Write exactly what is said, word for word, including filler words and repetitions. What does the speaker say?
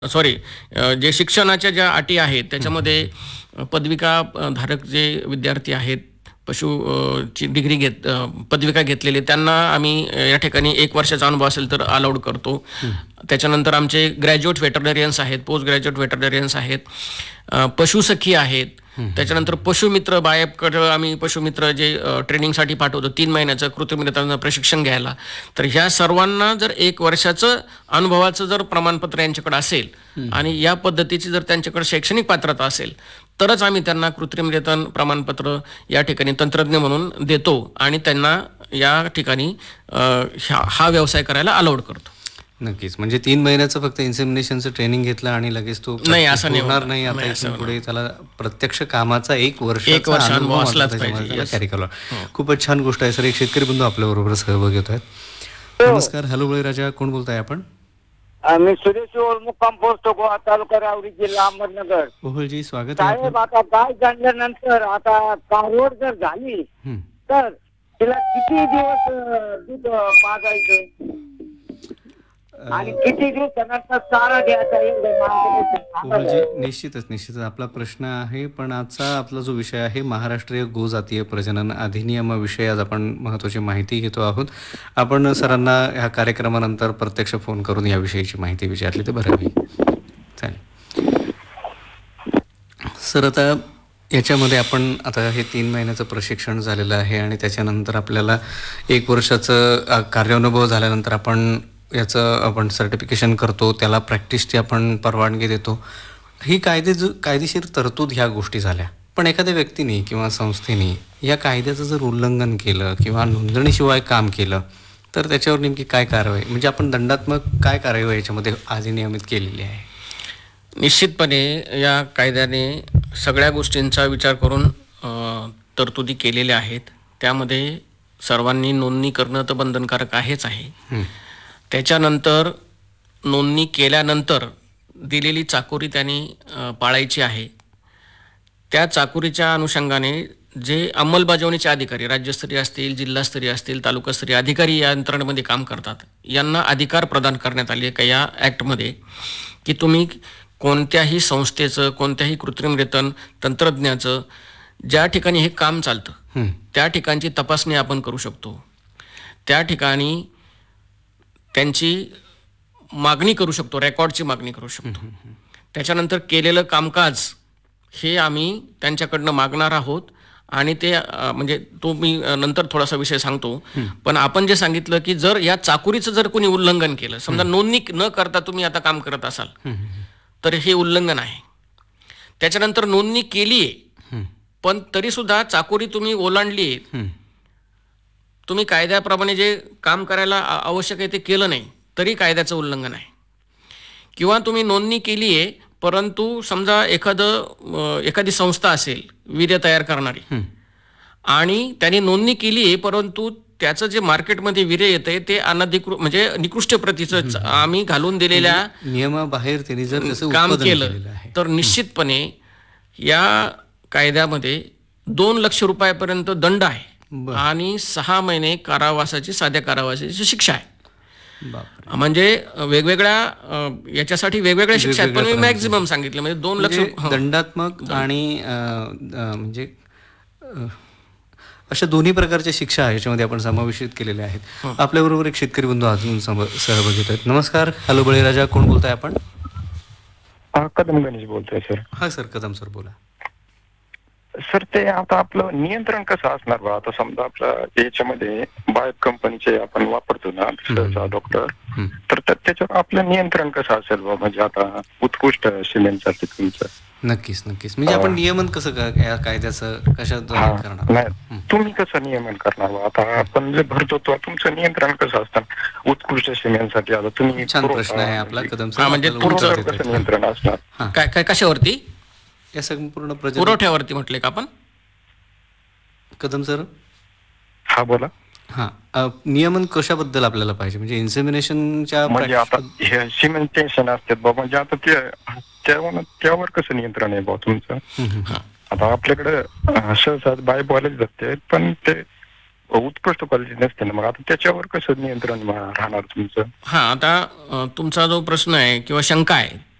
Sorry जे शिक्षणाच्या ज्या अटी आहेत त्याच्यामध्ये अ, पदविका अ, धारक जे विद्यार्थी आहेत, पशु अ, ची डिग्री घेत अ, पदविका घेतलेले त्यांना आम्ही अ, या ठिकाणी एक वर्षाचा अनुभव असेल तर अलाउड करतो. त्याच्यानंतर आमचे ग्रॅज्युएट वेटरनरियन्स आहेत, पोस्ट ग्रॅज्युएट वेटरनरियन्स आहेत, अ, पशुसखी आहेत. त्याच्यानंतर पशुमित्र बायबकडं आम्ही पशुमित्र जे अ, ट्रेनिंगसाठी पाठवतो तीन महिन्याचं कृत्रिमरित्या प्रशिक्षण घ्यायला. तर ह्या सर्वांना जर एक वर्षाचं अनुभवाचं जर प्रमाणपत्र यांच्याकडे असेल आणि या पद्धतीची जर त्यांच्याकडे शैक्षणिक पात्रता असेल तरच आम्ही त्यांना कृत्रिमरित्या प्रमाणपत्र या ठिकाणी तंत्रज्ञ म्हणून देतो आणि त्यांना या ठिकाणी अ, ह्या हा व्यवसाय करायला अलाउड करतो. नक्कीच. म्हणजे तीन महिन्याचं फक्त इन्सेमिनेशनचं ट्रेनिंग घेतलं आणि लगेच तो नाही, असं नाही होणार होणार. नाही. आता नाही, इथून असं पुढे होणार. त्याला प्रत्यक्ष कामाचा एक एक वर्षाचा वर्ष अनुभव अनुभव मात्र असलाच त्याच्यामध्ये पाहिजे. त्याला येस. कॅरी करावा. हो. खूपच छान गोष्ट आहे सर. एक शेतकरी बंधू आपल्याबरोबर सहभागी होत आहेत. हो. नमस्कार. हॅलो बळीराजा, कोण बोलताय आपण? मी सुरेश ओळ मुक्काम पोस्ट गोवा तालुका रावरी जिल्हा अहमदनगर. ओहळजी, स्वागत आहे साहेब आपलं. आता गाय जाणल्यानंतर आता कारवड जर झाली हं. तर तिला किती दिवस अ, दूध अ, पाजायचं आणि किती दिवसानंतर चारा द्यायचा एवढं मार्गदर्शन सांगा ओहळजी, बरं. निश्चितच निश्चितच आपला प्रश्न आहे. पण आजचा आपला जो विषय आहे महाराष्ट्रीय गोजातीय प्रजनन अधिनियमाविषयी आज आपण महत्त्वाची माहिती घेतो आहोत. आपण सरांना ह्या कार्यक्रमानंतर प्रत्यक्ष फोन करून याविषयीची माहिती विचारली तर बरं होईल. चालेल. सर, आता याच्यामध्ये आपण आता हे तीन महिन्याचं प्रशिक्षण झालेलं आहे आणि त्याच्यानंतर आपल्याला एक वर्षाचं अ, कार्यानुभव झाल्यानंतर आपण याचं आपण सर्टिफिकेशन करतो, त्याला प्रॅक्टिसची आपण परवानगी देतो. ही कायदे जो कायदेशीर तरतूद ह्या गोष्टी झाल्या. पण एखाद्या व्यक्तीने किंवा संस्थेने या कायद्याचं जर उल्लंघन केलं किंवा नोंदणीशिवाय काम केलं तर त्याच्यावर नेमकी काय कारवाई, म्हणजे आपण दंडात्मक काय कारवाई याच्यामध्ये अधिनियमित केलेली आहे? निश्चितपणे या कायद्याने सगळ्या गोष्टींचा विचार करून अ, तरतुदी केलेल्या आहेत. त्यामध्ये सर्वांनी नोंदणी करणं तर बंधनकारक आहेच आहे. हं. त्याच्यानंतर नोंदणी केल्यानंतर दिलेली चाकोरी त्यांनी अ, पाळायची आहे. त्या चाकोरीच्या अनुषंगाने जे अंमलबजावणीचे अधिकारी राज्यस्तरीय असतील, जिल्हास्तरीय असतील, तालुकास्तरीय अधिकारी या यंत्रणेमध्ये काम करतात, यांना अधिकार प्रदान करण्यात आले का या ॲक्टमध्ये की तुम्ही कोणत्याही संस्थेचं, कोणत्याही कृत्रिमरित्या तंत्रज्ञाचं ज्या ठिकाणी हे काम चालतं हं. त्या ठिकाणची तपासणी आपण करू शकतो. त्या ठिकाणी त्यांची मागणी करू शकतो, रेकॉर्डची मागणी करू शकतो. त्याच्यानंतर केलेलं कामकाज हे आम्ही त्यांच्याकडनं मागणार आहोत आणि ते अ, म्हणजे तो मी अ, नंतर थोडासा विषय सांगतो. पण आपण जे सांगितलं की जर या चाकोरीचं जर कोणी उल्लंघन केलं, समजा नोंदणी न करता तुम्ही आता काम करत असाल तर हे उल्लंघन आहे. त्याच्यानंतर नोंदणी केली आहे पण तरीसुद्धा चाकोरी तुम्ही ओलांडली आहे, हं. तुम्ही कायद्याप्रमाणे जे काम करायला आ- आवश्यक आहे ते केलं नाही तरी कायद्याचं उल्लंघन आहे. किंवा तुम्ही नोंदणी केली आहे परंतु समजा एखादं अ, एखादी संस्था असेल वीर्य तयार करणारी हं. आणि त्यांनी नोंदणी केली आहे परंतु त्याचं जे मार्केटमध्ये वीर्य येतंय ते अनधिकृत म्हणजे निकृष्ट प्रतीचं आम्ही घालून दिलेल्या नियमाबाहेर त्यांनी जर त्याचं काम उत्पादन केलं केलेलं आहे. तर निश्चितपणे या कायद्यामध्ये दोन लक्ष रुपयापर्यंत दंड आहे बरं. आणि सहा महिने कारावासाची साध्या कारावासाची शिक्षा आहे. बापरे. म्हणजे वेगवेगळ्या अ, याच्यासाठी वेगवेगळ्या शिक्षा आहेत पण मी वेगवेगळ्या मॅक्झिमम सांगितलं म्हणजे दोन लक्ष म्हणजे हं. दंडात्मक आणि अ, अ, म्हणजे अ, अशा दोन्ही प्रकारच्या शिक्षा याच्यामध्ये आपण समावेशित केलेल्या आहेत. आपल्याबरोबर एक शेतकरी बंधू अजून सम- सहभागी होत आहेत. नमस्कार. हॅलो बळीराजा, कोण बोलताय आपण? हा, कदम गणेश बोलतोय सर. हा सर, कदम सर बोला. सर, ते आता आपलं नियंत्रण कसं असणार बा? आता समजा आपलं याच्यामध्ये बायो कंपनीचे आपण वापरतो ना सहसा डॉक्टर, हं. तर त्या- त्याच्यावर आपलं नियंत्रण कसं असेल बा? म्हणजे आता उत्कृष्ट सिमेंटसाठी तुमचं नक्कीच नक्कीच. म्हणजे आपण नियमन कसं का या कायद्याचं कशाद्वारे हा करणार? नाही, तुम्ही कसं नियमन करणार बा? आता आपण जे भरतो तो तुमचं नियंत्रण कसं असतं उत्कृष्ट सिमेंटसाठी? आता तुम्ही छान पुरवठा- प्रश्न आहे आपला कदम सर. हा, म्हणजे आपल्याला तुमचं- उत्तर पुरवठ्यावर देत कसं आहेत. नियंत्रण असणार? हां. काय काय कशावरती या संपूर्ण प्रजन पुरवठ्यावरती म्हटले का आपण? कदम सर. हा, बोला. हां. अ, नियमन कशाबद्दल आपल्याला पाहिजे, म्हणजे इन्सेमिनेशनच्या म्हणजे आता हे सिमेंटेशन असतात बा, म्हणजे आता ते त्यावर त्यावर कसं नियंत्रण आहे बा तुमचं? आता आपल्याकडे अं, सहसा बायबॉलेच जाते पण ते उत्कृष्ट क्वालिटी नसते ना, मग आता त्याच्यावर कसं नियंत्रण मा- राहणार तुमचं? हां, आता अ, तुमचा जो प्रश्न आहे किंवा शंका आहे